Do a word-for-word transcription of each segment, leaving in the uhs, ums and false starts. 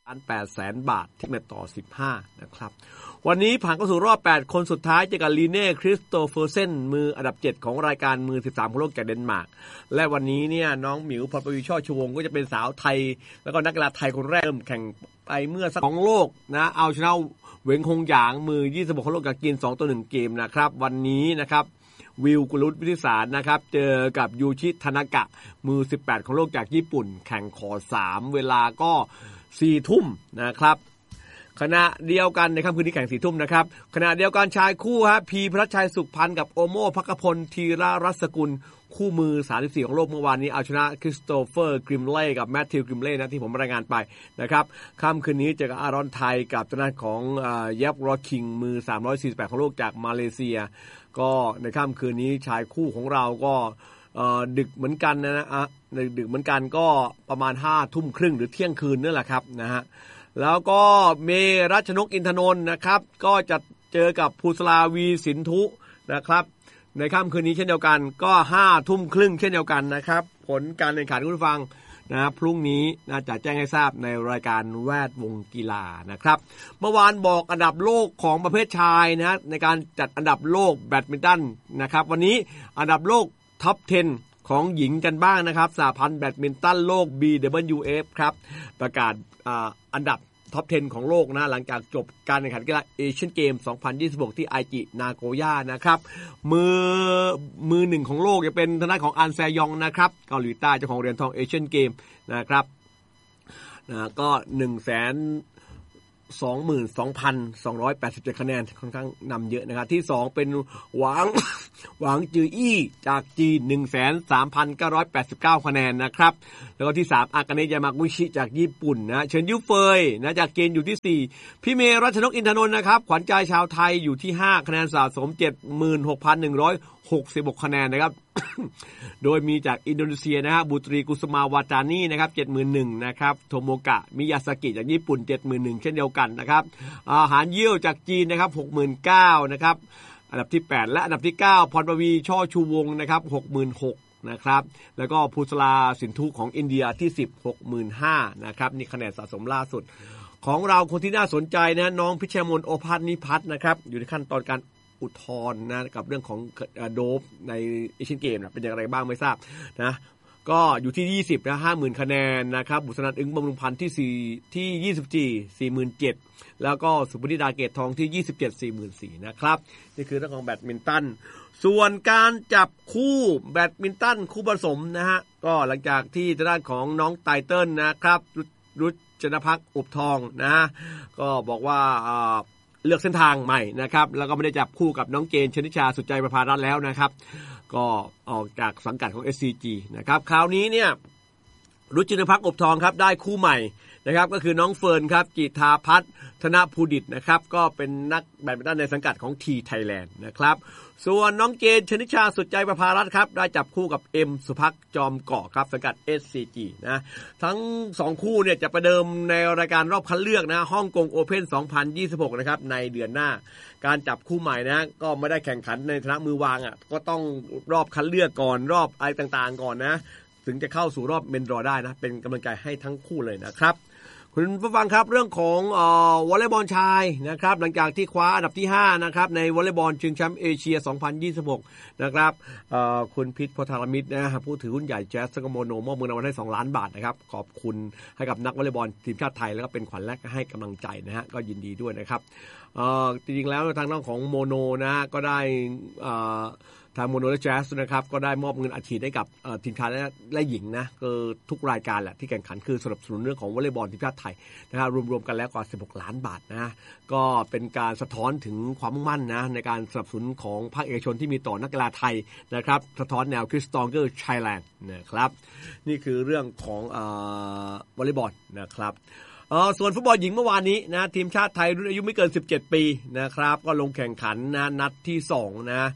ล้านแปดแสนบาทที่แมตช์ต่อสิบห้านะครับวันนี้ผ่านเข้าสู่รอบแปดคนสุดท้ายเจอกับลีเน่คริสโตเฟอร์เซนมืออันดับเจ็ดของรายการมือสิบสามของโลกจากเดนมาร์กและวันนี้เนี่ยน้องหมิวพรปวีช่อชูวงศ์ก็จะเป็นสาวไทยแล้วก็นักกีฬาไทยคนแรกเริ่มแข่งไปเมื่อสักของโลกนะเอาชนะเหวินคงหยางมือยี่สิบหกของโลกจากจีนสองต่อหนึ่งเกมนะครับวันนี้นะครับวิวกุลุตวิทิสารนะครับเจอกับยูชิทานากะมือสิบแปดของโลกจากญี่ปุ่นแข่งขอสามเวลาก็สี่ทุ่มนะครับขณะเดียวกันในค่ำคืนนี้แข่งสี่ทุ่มนะครับขณะเดียวกันชายคู่ฮะพีพระชัยสุขพันธ์กับโอโม่ภักพลธีรรัศกุลคู่มือสามสิบสี่ของโลกเมื่อวานนี้เอาชนะคริสโตเฟอร์กริมเล่กับแมทธิวกริมเล่นะที่ผมรายงานไปนะครับค่ำคืนนี้เจอกับอารอนไทยกับทางด้านของเยฟรอคิงมือสามร้อยสี่สิบแปดของโลกจากมาเลเซียก็ในค่ำคืนนี้ชายคู่ของเราก็ดึกเหมือนกันนะอ่ะดึกเหมือนกันก็ประมาณห้าทุ่มครึ่งหรือเที่ยงคืนนั่นแหละครับนะฮะแล้วก็เมรัชนกอินทนนท์นะครับก็จะเจอกับภูสลาวีสินธุนะครับในค่ำคืนนี้เช่นเดียวกันก็ห้าทุ่มครึ่งเช่นเดียวกันนะครับผลการแข่งขันคุณผู้ฟังนะพรุ่งนี้น่าจะแจ้งให้ทราบในรายการแวดวงกีฬานะครับเมื่อวานบอกอันดับโลกของประเภทชายนะในการจัดอันดับโลกแบดมินตันนะครับวันนี้อันดับโลกท็อปสิบของหญิงกันบ้างนะครับสหพันธ์แบดมินตันโลก บี ดับเบิลยู เอฟ ครับประกาศอ่าอันดับท็อปสิบของโลกนะหลังจากจบการแข่งขันกีฬาเอเชียนเกมสองพันยี่สิบหกที่ไอจินาโกย่านะครับมือมือหนึ่งของโลกจะเป็นทางด้านของอันแซยองนะครับเกาหลีใต้เจ้าของเหรียญทองเอเชียนเกมนะครับนะก็ หนึ่งแสนสองหมื่นสองพันสองร้อยแปดสิบเจ็ด คะแนนค่อนข้างนำเยอะนะครับที่สองเป็นหวาง หวางจืออี้จากจีน หนึ่งแสนสามพันเก้าร้อยแปดสิบเก้า คะแนนนะครับแล้วก็ที่สามอากาเนะยามากุชิจากญี่ปุ่นนะเฉินยูเฟยนะจากจีนอยู่ที่สี่พี่เมรัชนกอินทนนท์นะครับขวัญใจชาวไทยอยู่ที่ห้าคะแนนสะสม เจ็ดหมื่นหกพันหนึ่งร้อยหกสิบหก คะแนนนะครับ โดยมีจากอินโดนีเซียนะฮะบุตรีกุสมาวาจานีนะครับ เจ็ดหมื่นหนึ่งพัน นะครับโทโมกะมิยาสกิจากญี่ปุ่น เจ็ดหมื่นหนึ่งพัน เช่นเดียวกันนะครับอาหารเยี่ยวจากจีนนะครับ หกหมื่นเก้าพัน นะครับอันดับที่แปดและอันดับที่เก้าพรปวีช่อชูวงศ์นะครับ หกหมื่นหกพัน นะครับแล้วก็ภูสลาสินธุของอินเดียที่สิบ หกหมื่นห้าพัน นะครับนี่คะแนนสะสมล่าสุดของเราคนที่น่าสนใจนะน้องพิชมนโอภาสนิพัฒน์นะครับอยู่ในขั้นตอนการอุทธรณ์นะกับเรื่องของโดปในเอเชียนเกมนะเป็นอย่างไรบ้างไม่ทราบนะก็อยู่ที่ยี่สิบนะ ห้าหมื่น คะแนนนะครับบุษนันท์อึ้งบำรุงพันธ์ที่สี่ที่ยี่สิบสี่ สี่หมื่นเจ็ดพัน แล้วก็สุพนิดาเกตทองที่ยี่สิบเจ็ด สี่หมื่นสี่พัน นะครับนี่คือเรื่องของแบดมินตันส่วนการจับคู่แบดมินตันคู่ผสมนะฮะก็หลังจากที่ทางด้านของน้องไตเติ้ลนะครับรุจนภักดิ์อุบทองนะก็บอกว่าเลือกเส้นทางใหม่นะครับแล้วก็ไม่ได้จับคู่กับน้องเกณฑ์ชนิชาสุดใจประภารัตน์แล้วนะครับก็ออกจากสังกัดของ เอส ซี จี นะครับคราวนี้เนี่ยรุจินภักดิ์อบทองครับได้คู่ใหม่นะครับก็คือน้องเฟิร์นครับจิธาพัฒน์ธนภูดิตนะครับก็เป็นนักแบดมินตันในสังกัดของ ที Thailand นะครับส่วนน้องเกณฑ์ชนิชาสุดใจประภารัตน์ครับได้จับคู่กับเอ็มสุภักดิ์จอมเกาะครับสังกัด เอส ซี จี นะทั้งสองคู่เนี่ยจะประเดิมในรายการรอบคัดเลือกนะฮ่องกงโอเพ่นสองพันยี่สิบหกนะครับในเดือนหน้าการจับคู่ใหม่นะก็ไม่ได้แข่งขันในฐานะมือวางอ่ะก็ต้องรอบคัดเลือกก่อนรอบอะไรต่างๆก่อนนะถึงจะเข้าสู่รอบเมนดรอได้นะเป็นกำลังใจให้ทั้งคู่เลยนะครับคุณผู้ฟังครับเรื่องของเอ่อวอลเลย์บอลชายนะครับหลังจากที่คว้าอันดับที่ห้านะครับในวอลเลย์บอลชิงแชมป์เอเชียสองพันยี่สิบหกนะครับเอ่อคุณพิษโพธารมิตรนะฮะผู้ถือหุ้นใหญ่แจ๊สโมโนมอบเงินรางวัลให้สองล้านบาทนะครับขอบคุณให้กับนักวอลเลย์บอลทีมชาติไทยแล้วก็เป็นขวัญและให้กำลังใจนะฮะก็ยินดีด้วยนะครับเอ่อจริงๆแล้วทางด้านของโมโนนะก็ได้เอ่อทางโมโนและแจ๊สนะครับก็ได้มอบเงินอัดฉีดให้กับทีมชายและและหญิงนะคือทุกรายการแหละที่แข่งขันคือสนับสนุนเรื่องของวอลเลย์บอลทีมชาติไทยนะครับรวมๆกันแล้วกว่าสิบหกล้านบาทนะก็เป็นการสะท้อนถึงความมุ่งมั่นนะในการสนับสนุนของภาคเอกชนที่มีต่อนักกีฬาไทยนะครับสะท้อนแนวคิด Stronger Thailand นะครับนี่คือเรื่องของเอ่อวอลเลย์บอลนะครับเออส่วนฟุตบอลหญิงเมื่อวานนี้นะทีมชาติไทยรุ่นอายุไม่เกินสิบเจ็ดปีนะครับก็ลงแข่งขันนะนัดที่สองนะ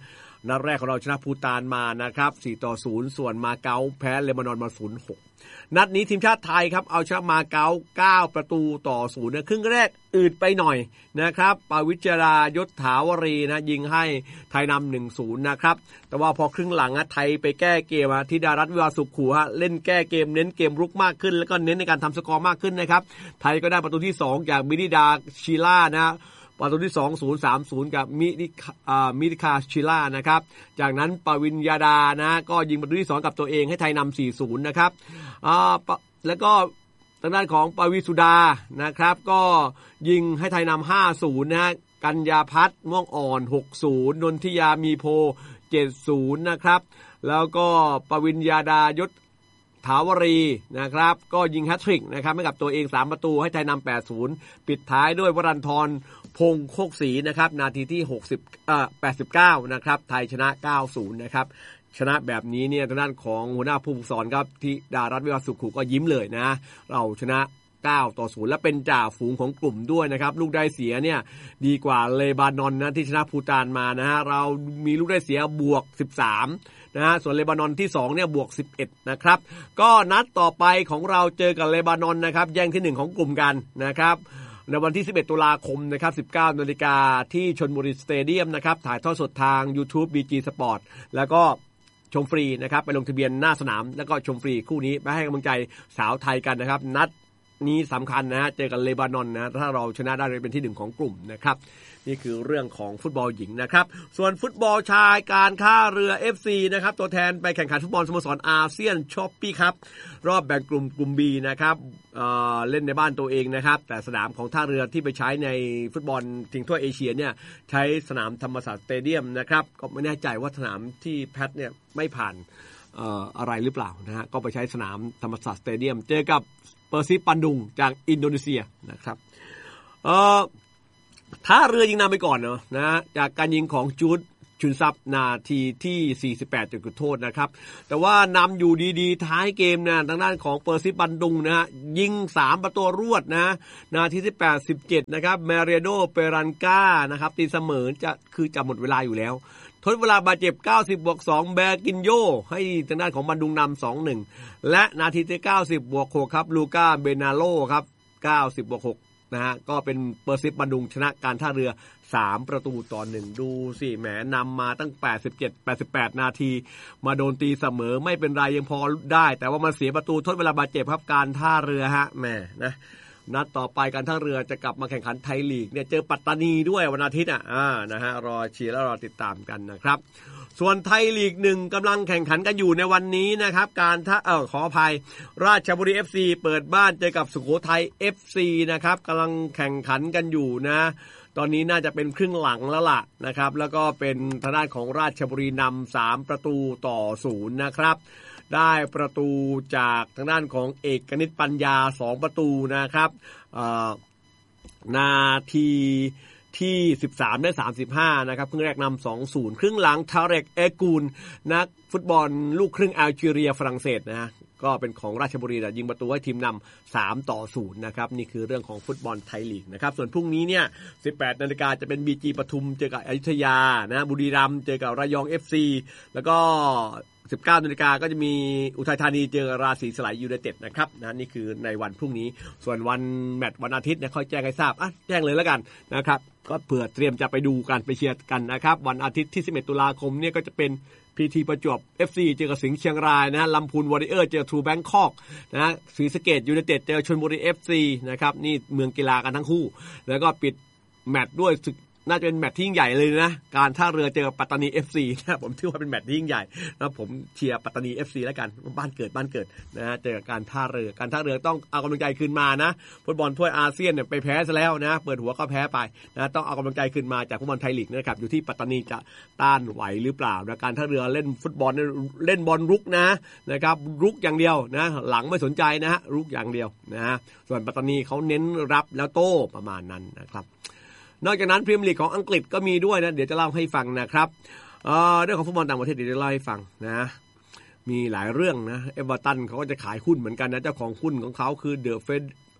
นัดแรกของเราชนะภูฏานมานะครับสี่ต่อศูนย์ส่วนมาเก๊าแพ้เลบานอนมา ศูนย์หกนัดนี้ทีมชาติไทยครับเอาชนะมาเก๊าเก้าประตูต่อศูนย์นะครึ่งแรกอืดไปหน่อยนะครับปวิจารายศถาวรีนะยิงให้ไทยนำ หนึ่งศูนย์ นะครับแต่ว่าพอครึ่งหลังนะไทยไปแก้เกมธิดารัตน์วิวาสุขขู่ฮะเล่นแก้เกมเน้นเกมรุกมากขึ้นแล้วก็เน้นในการทำสกอร์มากขึ้นนะครับไทยก็ได้ประตูที่สองจากมินิดาชิล่านะประตูที่สอง ศูนย์ สาม ศูนย์กับมินิอ่ามินิคาชิล่านะครับจากนั้นปวิญญาดานะก็ยิงประตูที่สองกับตัวเองให้ไทยนำ สี่ศูนย์ นะครับอ่าแล้วก็ทางด้านของปวิสุดานะครับก็ยิงให้ไทยนำ ห้าศูนย์ นะฮะกัญญาพัฒน์ม่วงอ่อน หกศูนย์ นนทิยามีโพ เจ็ดศูนย์ นะครับแล้วก็ปวิญญาดายศถาวรีนะครับก็ยิงแฮตทริกนะครับให้กับตัวเองสามประตูให้ไทยนำ แปดศูนย์ ปิดท้ายด้วยวรันทรพงษ์โคกศรีนะครับนาทีที่หกสิบเอ่อแปดสิบเก้านะครับไทยชนะ เก้าศูนย์ นะครับชนะแบบนี้เนี่ยทางด้านของหัวหน้าผู้ฝึกสอนครับที่ดารัตน์วิวาสุขขู่ก็ยิ้มเลยนะเราชนะเก้าต่อศูนย์และเป็นจ่าฝูงของกลุ่มด้วยนะครับลูกได้เสียเนี่ยดีกว่าเลบานอนนะที่ชนะภูฏานมานะฮะเรามีลูกได้เสียบวกสิบสามนะฮะส่วนเลบานอนที่สองเนี่ยบวกสิบเอ็ดนะครับก็นัดต่อไปของเราเจอกับเลบานอนนะครับแย่งที่หนึ่งของกลุ่มกันนะครับในวันที่สิบเอ็ดตุลาคมนะครับ สิบเก้านาฬิกา นที่ชลบุรีสเตเดียมนะครับถ่ายทอดสดทาง YouTube บี จี Sport แล้วก็ชมฟรีนะครับไปลงทะเบียนหน้าสนามแล้วก็ชมฟรีคู่นี้ไปให้กำลังใจสาวไทยกันนะครับนัดนี้สำคัญนะฮะเจอกันเลบานอนนะถ้าเราชนะได้เป็นที่หนึ่งของกลุ่มนะครับนี่คือเรื่องของฟุตบอลหญิงนะครับส่วนฟุตบอลชายการท่าเรือ เอฟ ซี นะครับตัวแทนไปแข่งขันฟุตบอลสโมสรอาเซียนช้อปปี้ครับรอบแบ่งกลุ่มกลุ่ม B นะครับเอ่อเล่นในบ้านตัวเองนะครับแต่สนามของท่าเรือที่ไปใช้ในฟุตบอลชิงถ้วยเอเชียเนี่ยใช้สนามธรรมศาสตร์สเตเดียมนะครับก็ไม่แน่ใจว่าสนามที่แพทเนี่ยไม่ผ่านเอ่ออะไรหรือเปล่านะฮะก็ไปใช้สนามธรรมศาสตร์สเตเดียมเจอกับเปอร์ซิปันดุงจากอินโดนีเซียนะครับเอ่อท่าเรือยิงนำไปก่อนเนาะนะจากการยิงของจูดชุนซับนาทีที่สี่สิบแปดจุดโทษนะครับแต่ว่านำอยู่ดีๆท้ายเกมนะทางด้านของเปอร์ซิปันดุงนะฮะยิงสามประตูรวดนะนาทีที่แปดสิบเจ็ดนะครับแมเรโดเปรันกานะครับตีเสมอจะคือจะหมดเวลาอยู่แล้วทดเวลาบาดเจ็บเก้าสิบบวกสองแบกินโยให้ทางด้านของบันดุงนำ สองหนึ่ง และนาทีที่เก้าสิบบวกหกครับลูก้าเบนาโลครับเก้าสิบบวกหกนะฮะก็เป็นเปอร์ซิบันดุงชนะการท่าเรือสามประตูต่อหนึ่งดูสิแหมนำมาตั้งแปดสิบเจ็ด แปดสิบแปดนาทีมาโดนตีเสมอไม่เป็นไรยังพอได้แต่ว่ามันเสียประตูทดเวลาบาดเจ็บครับการท่าเรือฮะแหมนะนัดต่อไปการท่าเรือจะกลับมาแข่งขันไทยลีกเนี่ยเจอปัตตานีด้วยวันอาทิตย์อ่ะอ่านะฮะรอเชียร์และรอติดตามกันนะครับส่วนไทยลีกหนึ่งกำลังแข่งขันกันอยู่ในวันนี้นะครับการท่าเออขออภัยราชบุรี เอฟ ซี เปิดบ้านเจอกับสุโขทัย เอฟ ซี นะครับกำลังแข่งขันกันอยู่นะตอนนี้น่าจะเป็นครึ่งหลังแล้วล่ะนะครับแล้วก็เป็นทางด้านของราชบุรีนำสามประตูต่อศูนย์นะครับได้ประตูจากทางด้านของเอกนิตปัญญาสองประตูนะครับนาทีที่สิบสามได้สามสิบห้านะครับครึ่งแรกนำ สองศูนย์ ครึ่งหลังทาเรกเอกูลนักฟุตบอลลูกครึ่งแอลจีเรียฝรั่งเศสนะฮะก็เป็นของราชบุรีนะยิงประตูให้ทีมนำสามต่อศูนย์นะครับนี่คือเรื่องของฟุตบอลไทยลีกนะครับส่วนพรุ่งนี้เนี่ย สิบแปดนาฬิกา นจะเป็น บี จี ปทุมเจอกับอยุธยานะบุรีรัมย์เจอกับระยอง เอฟ ซี แล้วก็สิบเก้านาฬิกา ก็จะมีอุทัยธานีเจอราศีสลายยูไนเต็ดนะครับนะนี่คือในวันพรุ่งนี้ส่วนวันแมตช์วันอาทิตย์เนี่ยค่อยแจ้งให้ทราบอ่ะแจ้งเลยแล้วกันนะครับก็เผื่อเตรียมจะไปดูกันไปเชียร์กันนะครับวันอาทิตย์ที่สิบเอ็ดตุลาคมเนี่ยก็จะเป็น พี ที ประจวบ เอฟ ซี เจอกับสิงห์เชียงรายนะลำพูนวอริเออร์เจอทรูแบงคอกนะศรีสะเกษยูไนเต็ดเจอชลบุรี เอฟ ซี นะครับนี่เมืองกีฬากันทั้งคู่แล้วก็ปิดแมตช์ด้วยน่าจะเป็นแมตช์ที่ยิ่งใหญ่เลยนะการท่าเรือเจอปัตตานี เอฟ ซี นะผมถือว่าเป็นแมตช์ที่ยิ่งใหญ่นะผมเชียร์ปัตตานี เอฟ ซี แล้วกันบ้านเกิดบ้านเกิดนะเจอการท่าเรือการท่าเรือต้องเอากำลังใจคืนมานะฟุตบอลถ้วยอาเซียนเนี่ยไปแพ้ซะแล้วนะเปิดหัวก็แพ้ไปนะต้องเอากำลังใจคืนมาจากฟุตบอลไทยลีกนะครับอยู่ที่ปัตตานีจะต้านไหวหรือเปล่านะการท่าเรือเล่นฟุตบอลเล่นบอลรุกนะนะครับรุกอย่างเดียวนะหลังไม่สนใจนะฮะรุกอย่างเดียวนะส่วนปัตตานีเขาเน้นรับแล้วโต้ประมาณนั้นนะครับนอกจากนั้นพรีเมียร์ลีกของอังกฤษก็มีด้วยนะเดี๋ยวจะเล่าให้ฟังนะครับเอ่อเรื่องของฟุตบอลต่างประเทศเดี๋ยวจะเล่าให้ฟังนะมีหลายเรื่องนะเอเวอร์ตันเขาก็จะขายหุ้นเหมือนกันนะเจ้าของหุ้นของเขาคือเดอะเฟด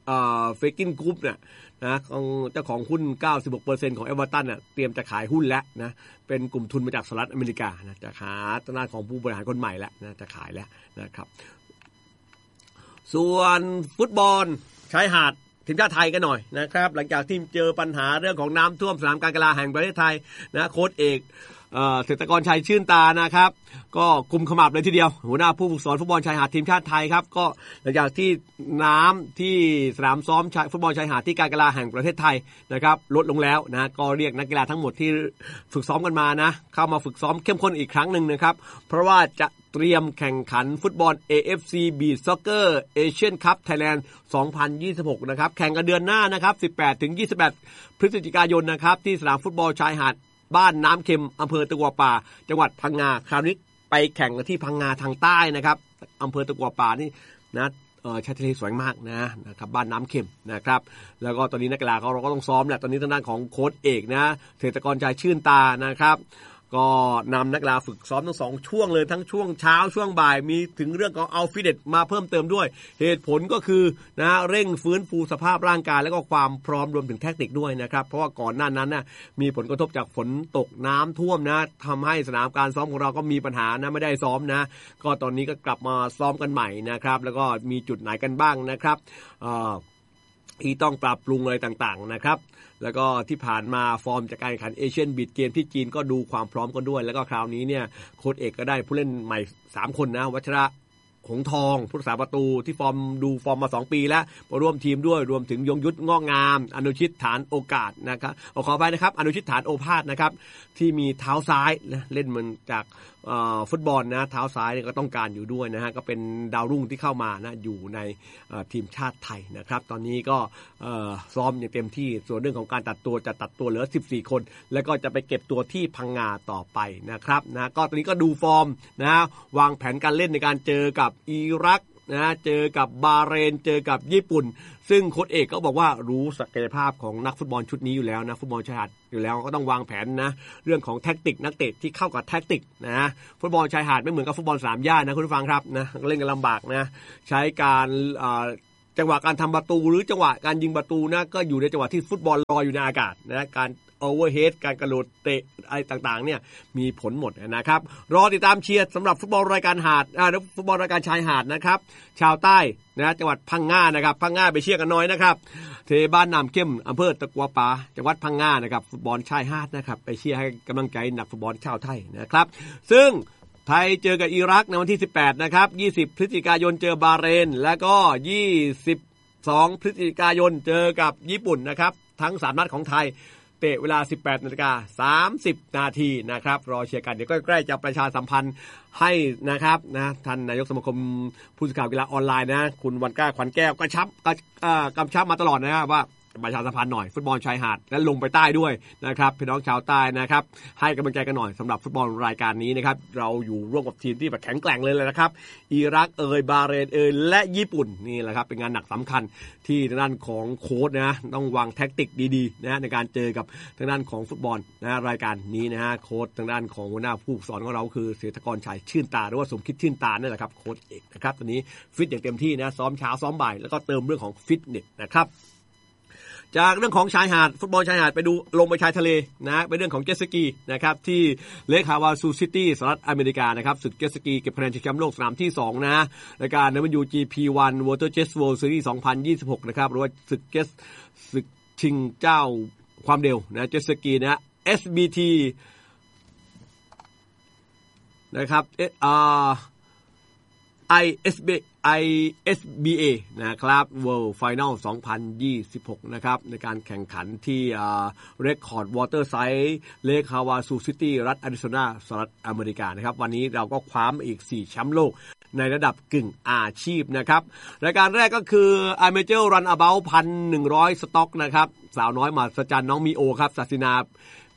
เอ่อเฟกินกรุ๊ปเนี่ยนะของเจ้าของหุ้น เก้าสิบหกเปอร์เซ็นต์ ของเอเวอร์ตันน่ะเตรียมจะขายหุ้นแล้วนะเป็นกลุ่มทุนมาจากสหรัฐอเมริกานะจะหาตลาดของผู้บริหารคนใหม่แล้วนะจะขายแล้วนะครับส่วนฟุตบอลชายหาดทีมชาติไทยกันหน่อยนะครับหลังจากที่เจอปัญหาเรื่องของน้ำท่วมสนามการกีฬาแห่งประเทศไทยนะโค้ชเอกเอ่อเศรษฐกรชัยชื่นตานะครับก็กุมขมับเลยทีเดียวหัวหน้าผู้ฝึกสอนฟุตบอลชายหาดทีมชาติไทยครับก็หลังจากที่น้ำที่สนามซ้อมฟุตบอลชายหาดที่การกีฬาแห่งประเทศไทยนะครับลดลงแล้วนะก็เรียกนักกีฬาทั้งหมดที่ฝึกซ้อมกันมานะเข้ามาฝึกซ้อมเข้มข้นอีกครั้งนึงนะครับเพราะว่าจะเตรียมแข่งขันฟุตบอล เอ เอฟ ซี Beach Soccer Asian Cup Thailand สองพันยี่สิบหกนะครับแข่งกันเดือนหน้านะครับสิบแปดถึงยี่สิบแปดพฤศจิกายนนะครับที่สนามฟุตบอลชายหาดบ้านน้ำเค็มอำเภอตะกัวป่าจังหวัดพังงาคราวนี้ไปแข่งกันที่พังงาทางใต้นะครับอำเภอตะกัวป่านี่นะเออชายทะเลสวยมากนะนะครับบ้านน้ำเค็มนะครับแล้วก็ตอนนี้นักกีฬาเขาเราก็ต้องซ้อมแหละตอนนี้ทางด้านของโค้ชเอกนะเศรษฐกรชัยชื่นตานะครับก็นำนักกีฬาฝึกซ้อมทั้งสองช่วงเลยทั้งช่วงเช้าช่วงบ่ายมีถึงเรื่องของเอาฟิตเนสมาเพิ่มเติมด้วยเหตุผลก็คือนะเร่งฟื้นฟูสภาพร่างกายแล้วก็ความพร้อมรวมถึงแทคนิคด้วยนะครับเพราะว่าก่อนหน้านั้นนะมีผลกระทบจากฝนตกน้ำท่วมนะทำให้สนามการซ้อมของเราก็มีปัญหานะไม่ได้ซ้อมนะก็ตอนนี้ก็กลับมาซ้อมกันใหม่นะครับแล้วก็มีจุดไหนกันบ้างนะครับที่ต้องปรับปรุงอะไรต่างๆนะครับแล้วก็ที่ผ่านมาฟอร์มจากการแข่งขันเอเชียนบีชเกมที่จีนก็ดูความพร้อมกันด้วยแล้วก็คราวนี้เนี่ยโค้ชเอกก็ได้ผู้เล่นใหม่สามคนนะวัชระหงทองผู้รักษาประตูที่ฟอร์มดูฟอร์มมาสองปีแล้วมาร่วมทีมด้วยรวมถึงยงยุทธงอกงามอนุชิตฐานโอกาสนะครับขออภัยนะครับอนุชิตฐานโอภาสนะครับที่มีเท้าซ้ายนะเล่นมันจากฟุตบอลนะเท้าซ้ายก็ต้องการอยู่ด้วยนะฮะก็เป็นดาวรุ่งที่เข้ามานะอยู่ในทีมชาติไทยนะครับตอนนี้ก็ซ้อมอย่างเต็มที่ส่วนเรื่องของการตัดตัวจะตัดตัวเหลือสิบสี่คนแล้วก็จะไปเก็บตัวที่พังงาต่อไปนะครับนะก็ตอนนี้ก็ดูฟอร์มนะวางแผนการเล่นในการเจอกับอิรักนะเจอกับบาห์เรนเจอกับญี่ปุ่นซึ่งโค้ชเอกก็บอกว่ารู้ศักยภาพของนักฟุตบอลชุดนี้อยู่แล้วนะฟุตบอลชายหาดอยู่แล้วก็ต้องวางแผนนะเรื่องของแทคติกนักเตะที่เข้ากับแทคติกนะฟุตบอลชายหาดไม่เหมือนกับฟุตบอลสนามหญ้านะคุณผู้ฟังครับนะเล่นกันลำบากนะใช้การจังหวะการทำประตูหรือจังหวะการยิงประตูนะก็อยู่ในจังหวะที่ฟุตบอลลอยอยู่ในอากาศนะการโอเวอร์เฮดการกระโดดเตะอะไรต่างๆเนี่ยมีผลหมดนะครับรอติดตามเชียร์สำหรับฟุตบอลรายการหาดอ่าฟุตบอลรายการชายหาดนะครับชาวใต้นะจังหวัดพังงานะครับพังงาไปเชียร์กันน้อยนะครับเทบ้านน้ำเข้มอำเภอตะกัวป่าจังหวัดพังงานะครับฟุตบอลชายหาดนะครับไปเชียร์ให้กำลังใจนักฟุตบอลชาวไทยนะครับซึ่งไทยเจอกับอิรักในวันที่สิบแปดนะครับยี่สิบพฤศจิกายนเจอบาห์เรนแล้วก็ยี่สิบสองพฤศจิกายนเจอกับญี่ปุ่นนะครับทั้งสามนัดของไทยเตะเวลา สิบแปดนาฬิกาสามสิบนาทีนะครับรอเชียร์กันเดี๋ยวก็ใกล้จะประชาสัมพันธ์ให้นะครับนะท่านนายกสมาคมผู้สื่อข่าวกีฬาออนไลน์นะคุณวันก้าขวัญแก้วก็ชับกำชับมาตลอดนะครับว่าประชาสัมพันธ์หน่อยฟุตบอลชายหาดและลงไปใต้ด้วยนะครับพี่น้องชาวใต้นะครับให้กำลังใจกันหน่อยสำหรับฟุตบอลรายการนี้นะครับเราอยู่ร่วมกับทีมที่แบบแข็งแกร่งเลยเลยนะครับอิรักเอยบาห์เรนเอยและญี่ปุ่นนี่แหละครับเป็นงานหนักสำคัญที่ทางด้านของโค้ชนะต้องวางแท็กติกดีๆนะในการเจอกับทางด้านของฟุตบอลนะรายการนี้นะฮะโค้ชทางด้านของหัวหน้าผู้สอนของเราคือเศรษฐกรชัยชื่นตาหรือว่าสมคิดชื่นตานี่แหละครับโค้ชเอกนะครับตอนนี้ฟิตอย่างเต็มที่นะซ้อมเช้าซ้อมบ่ายแล้วก็เติมเรื่องของฟิตเนสนะครับจากเรื่องของชายหาดฟุตบอลชายหาดไปดูลงไปชายทะเลนะไปเรื่องของเจ็ตสกีนะครับที่เลคฮาวาซูซิตี้สหรัฐอเมริกานะครับศึกเจ็ตสกีเก็บคะแนนชิงแชมป์โลกสนามที่สองนะรายการ ดับเบิลยู จี พี วัน Water Jet World Series สองพันยี่สิบหกนะครับหรือว่าศึกเจ็ตศึกชิงเจ้าความเร็วนะเจ็ตสกีนะ เอส บี ที นะครับเอ่อ ไอ เอส บี ไอ เอส บี เอ นะครับ World Final สองพันยี่สิบหกนะครับในการแข่งขันที่อ่า Record Waterside Lake Havasu City รัฐอาริโซนาสหรัฐอเมริกานะครับวันนี้เราก็คว้าอีกสี่แชมป์โลกในระดับกึ่งอาชีพนะครับรายการแรกก็คือ Amateur Runabout หนึ่งพันหนึ่งร้อย สต็อกนะครับสาวน้อยมหัศจรรย์น้องมีโอครับศาสินา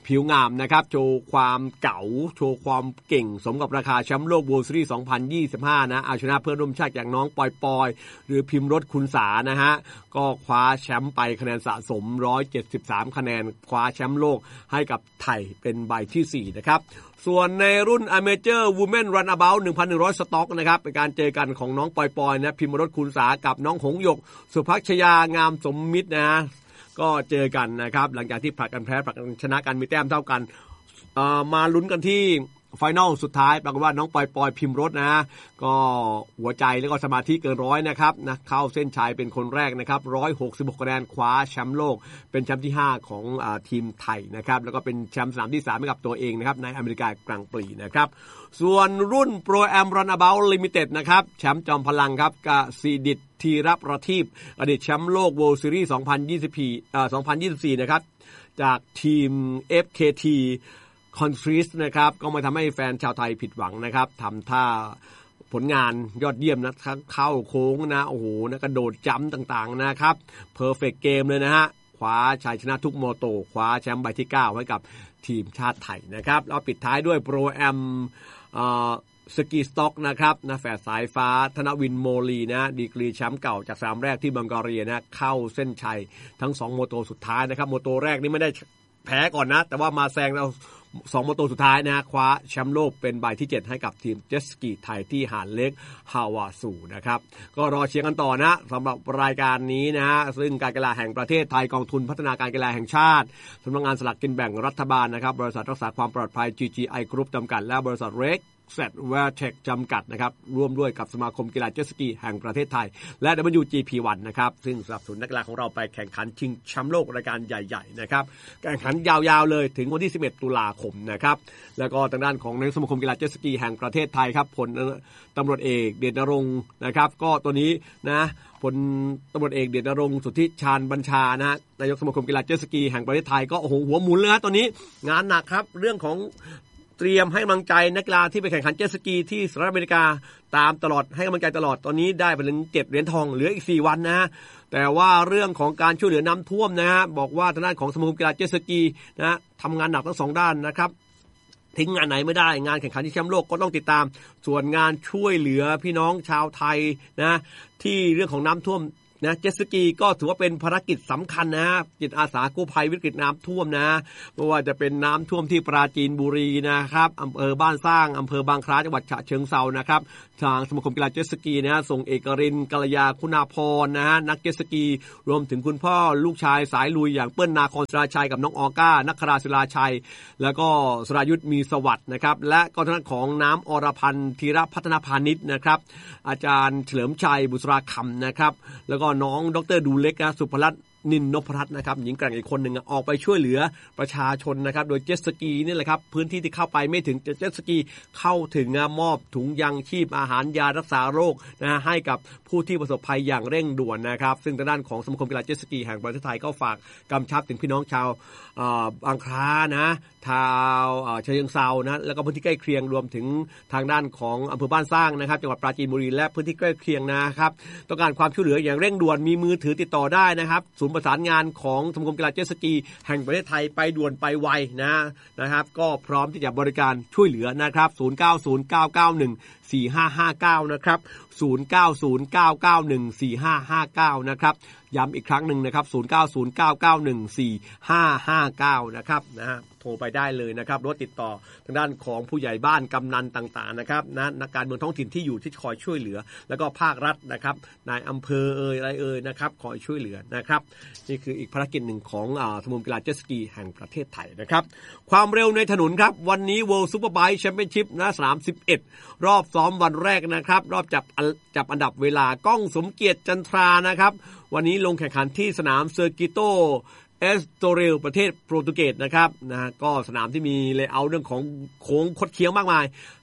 ผิวงามนะครับโชว์ความเก๋าโชว์ความเก่งสมกับราคาแชมป์โลก World Series สองพันยี่สิบห้านะเอาชนะเพื่อนร่วมชาติอย่างน้องปอยปอยหรือพิมพ์รสคุณสานะฮะก็คว้าแชมป์ไปคะแนนสะสมหนึ่งร้อยเจ็ดสิบสามคะแนนคว้าแชมป์โลกให้กับไทยเป็นใบที่สี่นะครับส่วนในรุ่น Amateur Women Runabout หนึ่งพันหนึ่งร้อย สต็อกนะครับเป็นการเจอกันของน้องปอยปอยนะพิมพ์รสคุณสากับน้องหงหยกสุภัชยางามสมมิตรนะก็เจอกันนะครับหลังจากที่ผลัดกันแพ้ผลัดกันชนะกันมีแต้มเท่ากันเอ่อมาลุ้นกันที่ไฟนอลสุดท้ายปรากฏว่าน้องปอยปอยพิมพ์รสนะก็หัวใจแล้วก็สมาธิเกินร้อยนะครับนะเข้าเส้นชัยเป็นคนแรกนะครับหนึ่งร้อยหกสิบหกคะแนนคว้าแชมป์โลกเป็นแชมป์ที่ห้าของอ่าทีมไทยนะครับแล้วก็เป็นแชมป์สนามที่สามให้กับตัวเองนะครับในอเมริกากลางปีนะครับส่วนรุ่น Pro Am Runabout Limited นะครับแชมป์จอมพลังครับกสิดิษฐ์ธีรประทีปอดีตแชมป์โลก World Series สองพันยี่สิบสี่อ่าสองพันยี่สิบสี่นะครับจากทีม เอฟ เค ที คอนทรีสนะครับก็มาทำให้แฟนชาวไทยผิดหวังนะครับทำท่าผลงานยอดเยี่ยมนะเข้าโค้งนะโอ้โหนะกระโดดจัมป์ต่างๆนะครับเพอร์เฟคเกมเลยนะฮะคว้าชัยชนะทุกโมโตคว้าแชมป์ใบที่เก้าไว้กับทีมชาติไทยนะครับแล้วปิดท้ายด้วยโปรแอมเอ่อสกีสต็อกนะครับนะแฝดสายฟ้าธนวินโมลีนะดีกรีแชมป์เก่าจากสนามแรกที่บังการีนะเข้าเส้นชัยทั้งสองโมโตสุดท้ายนะครับโมโตแรกนี่ไม่ได้แพ้ก่อนนะแต่ว่ามาแซงเราสองโมโตสุดท้ายนะคว้าแชมป์โลกเป็นใบที่เจ็ดให้กับทีมเจ็ตสกีไทยที่หาดเล็กฮาวาซูนะครับก็รอเชียร์กันต่อนะสำหรับรายการนี้นะซึ่งการกีฬาแห่งประเทศไทยกองทุนพัฒนาการกีฬาแห่งชาติสำนักงานสลากกินแบ่งรัฐบาลนะครับบริษัทรักษาความปลอดภัย จี จี ไอ Group จำกัดและบริษัทเร็กแซดแวร์เทคจำกัดนะครับร่วมด้วยกับสมาคมกีฬาเจ็ตสกีแห่งประเทศไทยและ ดับเบิลยู จี พี วัน นะครับซึ่งสนับสนุนนักกีฬาของเราไปแข่งขันชิงแชมป์โลกรายการใหญ่ๆนะครับแข่งขันยาวๆเลยถึงวันที่สิบเอ็ดตุลาคมนะครับแล้วก็ทางด้านของนายกสมาคมกีฬาเจ็ตสกีแห่งประเทศไทยครับผลตำรวจเอกเดชนรงค์นะครับก็ตัวนี้นะผลตำรวจเอกเดชนรงค์สุทธิชาญบัญชานะนายกสมาคมกีฬาเจ็ตสกีแห่งประเทศไทยก็โอ้โหหัวหมุนเลยฮะตอนนี้งานหนักครับเรื่องของเตรียมให้กำลังใจนักกีฬาที่ไปแข่งขันเจ็ตสกีที่สหรัฐอเมริกาตามตลอดให้กำลังใจตลอดตอนนี้ได้ไปถึงเจ็ดเหรียญทองเหลืออีกสี่วันนะแต่ว่าเรื่องของการช่วยเหลือน้ำท่วมนะฮะบอกว่าทางด้านของสมาคมกีฬาเจ็ตสกีนะทำงานหนักทั้งสองด้านนะครับทิ้งงานไหนไม่ได้งานแข่งขันที่แชมป์โลกก็ต้องติดตามส่วนงานช่วยเหลือพี่น้องชาวไทยนะที่เรื่องของน้ำท่วมนะเจ็ตสกีก็ถือว่าเป็นภารกิจสำคัญนะจิตอาสากู้ภัยวิกฤตน้ำท่วมนะไม่ว่าจะเป็นน้ำท่วมที่ปราจีนบุรีนะครับอำเภอบ้านสร้างอำเภอบางคล้าจังหวัดฉะเชิงเทรานะครับทางสมาคมกีฬาเจ็ตสกีนะส่งเอกรินทร์กัลยาคุณาภรณ์นะฮะนักเจ็ตสกีรวมถึงคุณพ่อลูกชายสายลุยอย่างเปิ้ลนาคอนศิลาชัยกับน้องออก้านักคราศิลาชัยแล้วก็สรายุทธมีสวัสดิ์นะครับและก็ทางด้านของน้ำอรพันธ์ธีรพัฒนพานิชนะครับอาจารย์เฉลิมชัยบุษราคำนะครับแล้วก็น้องดร.ดูเล็กนะสุภรัตน์นินนพรัตน์นะครับหญิงแกร่งอีกคนหนึ่งออกไปช่วยเหลือประชาชนนะครับโดยเจ็ตสกีนี่แหละครับพื้นที่ที่เข้าไปไม่ถึงเจ็ตสกีเข้าถึงมอบถุงยังชีพอาหารยารักษาโรคนะให้กับผู้ที่ประสบภัยอย่างเร่งด่วนนะครับซึ่งทางด้านของสมาคมกีฬาเจ็ตสกีแห่งประเทศไทยก็ฝากกำชับถึงพี่น้องชาวบางคล้านะชาวฉะเชิงเทรานะแล้วก็พื้นที่ใกล้เคียงรวมถึงทางด้านของอำเภอบ้านสร้างนะครับจังหวัดปราจีนบุรีและพื้นที่ใกล้เคียงนะครับต้องการความช่วยเหลืออย่างเร่งด่วนมีมือถือติดต่อได้นะครับศูนย์ประสานงานของสมาคมกีฬาเจ็ตสกีแห่งประเทศไทยไปด่วนไปไวนะนะครับก็พร้อมที่จะบริการช่วยเหลือนะครับศูนย์ เก้า ศูนย์ เก้า เก้า หนึ่ง สี่ ห้า ห้า เก้านะครับศูนย์ เก้า ศูนย์ เก้า เก้า หนึ่ง สี่ ห้า ห้า เก้านะครับย้ำอีกครั้งหนึ่งนะครับศูนย์ เก้า ศูนย์ เก้า เก้า หนึ่ง สี่ ห้า ห้า เก้านะครับนะฮะโทรไปได้เลยนะครับรถติดต่อทางด้านของผู้ใหญ่บ้านกำนันต่างๆนะครับนะนักการเมืองท้องถิ่นที่อยู่ที่คอยช่วยเหลือแล้วก็ภาครัฐนะครับนายอำเภอเอ่ยอะไรเอ่ยนะครับคอยช่วยเหลือนะครับนี่คืออีกภารกิจหนึ่งของอ่าสมาคมกีฬาเจ็ตสกีแห่งประเทศไทยนะครับความเร็วในถนนครับวันนี้ World Superbike Championship นะสนามสิบเอ็ดรอบซ้อมวันแรกนะครับรอบจับจับอันดับเวลาก้องสมเกียรติจันทรานะครับวันนี้ลงแข่งขันที่สนามเซอร์กิโตเอสโตเรลประเทศโปรตุเกสนะครับนะก็สนามที่มีเลเยอร์เรื่องของโค้งคดเคี้ยวมากมาย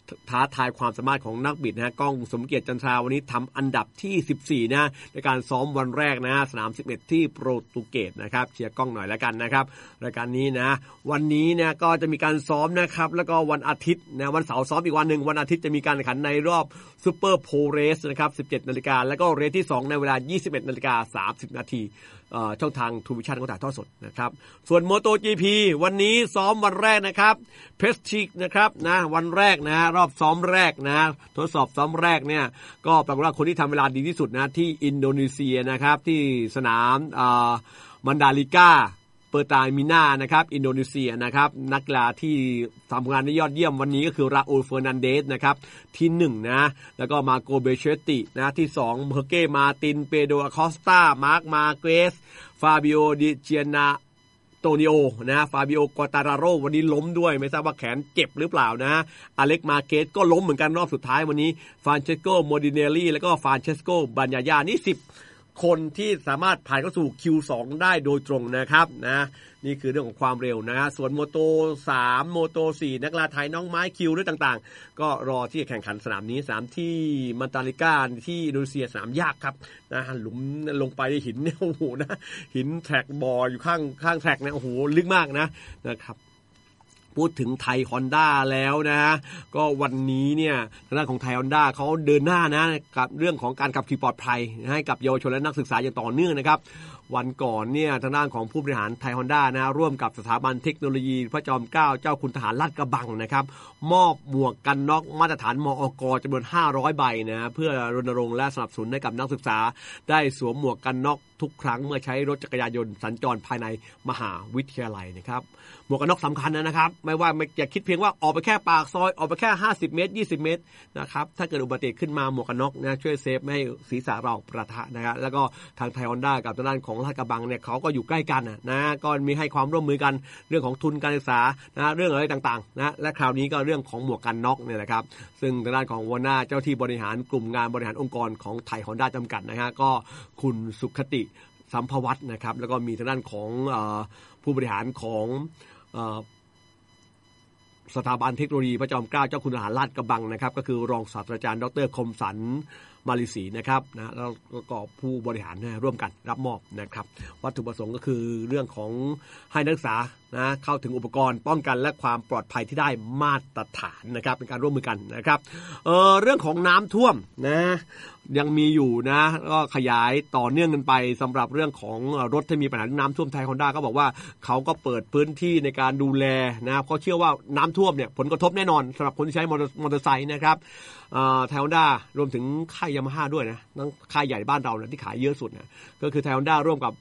ท้าทายความสามารถของนักบิดนะฮะก้องสมเกียรติจันทราวันนี้ทำอันดับที่สิบสี่นะในการซ้อมวันแรกนะสนามสิบเอ็ดที่โปรตุเกสนะครับเชียร์ก้องหน่อยแล้วกันนะครับรายการนี้นะวันนี้เนี่ยก็จะมีการซ้อมนะครับแล้วก็วันอาทิตย์นะวันเสาร์ซ้อมอีกวันนึงวันอาทิตย์จะมีการแข่งขันในรอบซูเปอร์โพลเรสนะครับ สิบเจ็ดนาฬิกา แล้วก็เรสที่สองในเวลา ยี่สิบเอ็ดนาฬิกาสามสิบนาทีช่องทางทูวิชั่นก็ถ่ายทอดสดนะครับส่วน MotoGP วันนี้ซ้อมวันแรกนะครับเพสทิกนะครับนะวันแรกนะรอบซ้อมแรกนะทดสอบซ้อมแรกเนี่ยก็ปรากฏว่าคนที่ทำเวลาดีที่สุดนะที่อินโดนีเซียนะครับที่สนามมันดาลิกาเปอร์ตามิน่านะครับอินโดนีเซียนะครับนักกีฬาที่ทำงานได้ยอดเยี่ยมวันนี้ก็คือราอูลเฟอร์นันเดสนะครับที่หนึ่งนะแล้วก็มาโกเบเชตินะที่สองเฮเก้มาตินเปโดอคอสตามาร์คมาเกรสฟาบิโอดิเจียนาโตนิโอนะฟาบิโอกอตาราโรวันนี้ล้มด้วยไม่ทราบว่าแขนเจ็บหรือเปล่านะอเล็กมาเกสก็ล้มเหมือนกันรอบสุดท้ายวันนี้ฟรานเชสโกโมดิเนลลี่แล้วก็ฟรานเชสโกบัญญายานี่สิบคนที่สามารถผ่านเข้าสู่ คิว สอง ได้โดยตรงนะครับนะนี่คือเรื่องของความเร็วนะส่วนโมโตสามโมโตสี่นักกีฬาไทยน้องไม้คิวด้วยต่างๆก็รอที่จะแข่งขันสนามนี้สนามที่มันตาลิกาที่อินโดนีเซียสนามยากครับนะหลุมลงไปหินเนี่ยโอ้โหนะหินแทร็กบอร์อยู่ข้างข้างแทร็กเนี่ยโอ้โหลึกมากนะนะครับพูดถึงไทย Honda แล้วนะก็วันนี้เนี่ยทางด้านของไทย Honda เขาเดินหน้านะกับเรื่องของการขับขี่ปลอดภัยให้กับเยาวชนและนักศึกษาอย่างต่อเนื่องนะครับวันก่อนเนี่ยทางด้านของผู้บริหารไทย Honda นะร่วมกับสถาบันเทคโนโลยีพระจอมเกล้าเจ้าคุณทหารลาดกระบังนะครับมอบหมวกกันน็อกมาตรฐานมอก.จำนวนห้าร้อยใบนะเพื่อรณรงค์และสนับสนุนให้กับนักศึกษาได้สวมหมวกกันน็อกทุกครั้งเมื่อใช้รถจักรยานยนต์สัญจรภายในมหาวิทยาลัยนะครับหมวกกันน็อกสำคัญนะครับไม่ว่าไม่อย่าคิดเพียงว่าออกไปแค่ปากซอยออกไปแค่ห้าสิบเมตรยี่สิบเมตรนะครับถ้าเกิดอุบัติเหตุขึ้นมาหมวกกันน็อกนะช่วยเซฟไม่ให้ศีรษะเราประทะนะครับแล้วก็ทางไทย Honda กับทางด้านของลาดกระบังเนี่ยเขาก็อยู่ใกล้กันนะก็มีให้ความร่วมมือกันเรื่องของทุนการศึกษานะเรื่องอะไรต่างๆนะและคราวนี้ก็เรื่องของหมวกกันน็อกเนี่ยนะครับซึ่งทางด้านของหัวหน้าเจ้าที่บริหารกลุ่มงานบริหารองค์กรของไทย Honda จำกัดนะฮะก็คุณสุขติสัมภวัฒน์นะครับแล้วก็มีทางด้านของเอ่อผู้บริหารของเอ่อสถาบันเทคโนโลยีพระจอมเกล้าเจ้าคุณทหารลาดกระบังนะครับก็คือรองศาสตราจารย์ดร.คมสันมาลิศรีนะครับนะแล้วก็ผู้บริหารร่วมกันรับมอบนะครับวัตถุประสงค์ก็คือเรื่องของให้นักศึกษานะเข้าถึงอุปกรณ์ป้องกันและความปลอดภัยที่ได้มาตรฐานนะครับเป็นการร่วมมือกันนะครับเอ่อเรื่องของน้ำท่วมนะยังมีอยู่นะก็ขยายต่อเนื่องกันไปสำหรับเรื่องของรถที่มีปัญหาน้ำท่วมไทย Honda ก็บอกว่าเขาก็เปิดพื้นที่ในการดูแลนะเพราะเชื่อว่าน้ำท่วมเนี่ยผลกระทบแน่นอนสำหรับคนที่ใช้มอเตอร์ไซค์นะครับไทย Honda รวมถึงค่ายยามาฮ่าด้วยนะนั่งค่ายใหญ่บ้านเรานะที่ขายเยอะสุดนะก็คือไทย Honda ร่วมกับ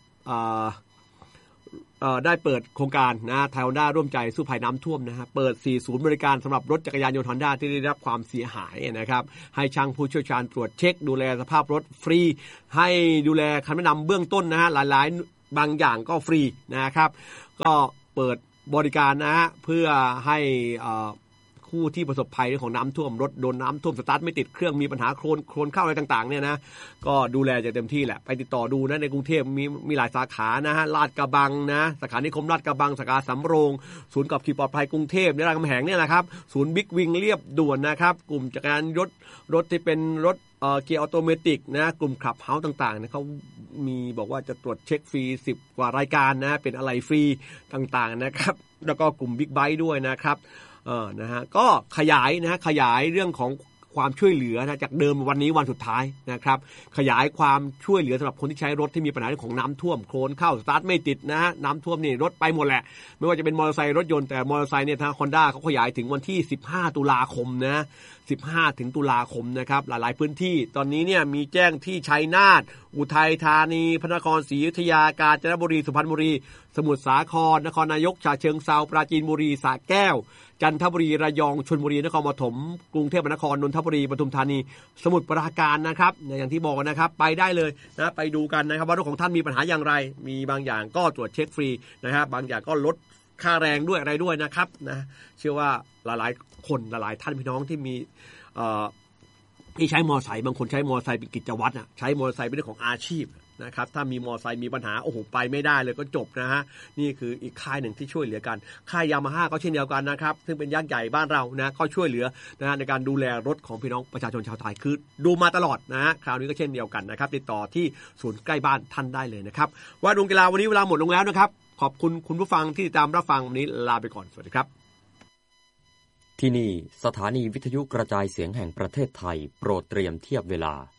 ได้เปิดโครงการนะไทย Honda ร่วมใจสู้ภัยน้ำท่วมนะฮะเปิดสี่ศูนย์บริการสำหรับรถจักรยานยนต์ Honda ที่ได้รับความเสียหายนะครับให้ช่างผู้เชี่ยวชาญตรวจเช็คดูแลสภาพรถฟรีให้ดูแลคำแนะนำเบื้องต้นนะฮะหลายๆบางอย่างก็ฟรีนะครับก็เปิดบริการนะฮะเพื่อให้ผู้ที่ประสบภัยเรื่องของน้ำท่วมรถโดนน้ำท่วมสตาร์ทไม่ติดเครื่องมีปัญหาโคลนโคลนเข้าอะไรต่างๆเนี่ยนะก็ดูแลอย่างเต็มที่แหละไปติดต่อดูนะในกรุงเทพมีมีหลายสาขานะฮะลาดกระบังนะสาขานิคมลาดกระบังสาขาสำโรงศูนย์ขับขี่ปลอดภัยกรุงเทพในรามคำแหงเนี่ยนะครับศูนย์บิ๊กวิงเรียบด่วนนะครับกลุ่มจักรยานรถรถที่เป็นรถเอ่อเกียร์ออโตเมติกนะกลุ่มขับเฮาส์ต่างๆเนี่ยเขามีบอกว่าจะตรวจเช็คฟรีสิบกว่ารายการนะเป็นอะไรฟรีต่างๆนะครับแล้วก็กลุ่มบิ๊กไบค์ด้วยนะครับเออนะฮะก็ขยายนะขยายเรื่องของความช่วยเหลือนะจากเดิมวันนี้วันสุดท้ายนะครับขยายความช่วยเหลือสำหรับคนที่ใช้รถที่มีปัญหาเรื่องของน้ำท่วมโคลนเข้าสตาร์ทไม่ติดนะฮะน้ำท่วมนี่รถไปหมดแหละไม่ว่าจะเป็นมอเตอร์ไซค์รถยนต์แต่มอเตอร์ไซค์เนี่ยทาง Honda เขาขยายถึงวันที่สิบห้าตุลาคมนะสิบห้าถึงตุลาคมนะครับหลายๆพื้นที่ตอนนี้เนี่ยมีแจ้งที่ชัยนาทอุทัยธานีพระนครศรีอยุธยากาญจนบุรีสุพรรณบุรีสมุทรสาครนครนายกฉะเชิงเทราปราจีนบุรีสระแก้วจันทบุรีระยองชลบุรีนครปฐมกรุงเทพมหานครนนทบุรีปทุมธานีสมุทรปราการนะครับอย่างที่บอกนะครับไปได้เลยนะไปดูกันนะครับว่ารถของท่านมีปัญหาอย่างไรมีบางอย่างก็ตรวจเช็คฟรีนะครับบางอย่างก็ลดค่าแรงด้วยอะไรด้วยนะครับนะเชื่อว่าหลายๆคนหลายๆท่านพี่น้องที่มีที่ใช้มอเตอร์ไซค์บางคนใช้มอเตอร์ไซค์เป็นกิจวัตรอ่ะใช้มอเตอร์ไซค์เป็นเรื่องของอาชีพนะครับถ้ามีมอไซค์มีปัญหาโอ้โหไปไม่ได้เลยก็จบนะฮะนี่คืออีกค่ายหนึ่งที่ช่วยเหลือกันค่ายยามาฮ่าก็เช่นเดียวกันนะครับซึ่งเป็นยักษ์ใหญ่บ้านเรานะก็ช่วยเหลือนะฮะในการดูแลรถของพี่น้องประชาชนชาวไทยคือดูมาตลอดนะฮะคราวนี้ก็เช่นเดียวกันนะครับติดต่อที่ศูนย์ใกล้บ้านท่านได้เลยนะครับว่าดวงกีฬาวันนี้เวลาหมดลงแล้วนะครับขอบคุณคุณผู้ฟังที่ติดตามรับฟังวันนี้ลาไปก่อนสวัสดีครับที่นี่สถานีวิทยุกระจายเสียงแห่งประเทศไทยโปรดเตรียมเทียบเวลา